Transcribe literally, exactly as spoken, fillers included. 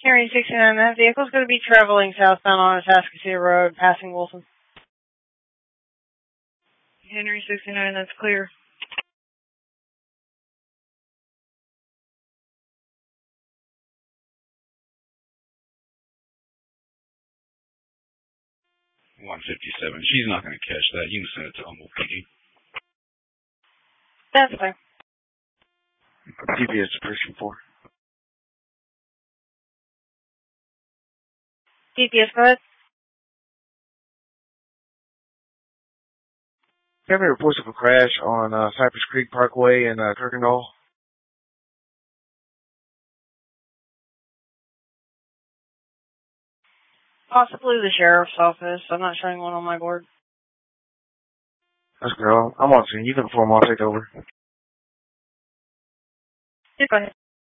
Henry sixty-nine, that vehicle's going to be traveling southbound on Atascocita Road, passing Wilson. Henry sixty-nine, that's clear. one fifty-seven. She's not going to catch that. You can send it to Humboldt P D. That's clear. G P S to Precinct four. G P S, go ahead. Do you have any reports of a crash on uh, Cypress Creek Parkway in uh, Kirkendall? Possibly the sheriff's office. I'm not showing one on my board. That's girl. I'm on scene. You can perform. I'll take over. Yeah, go ahead.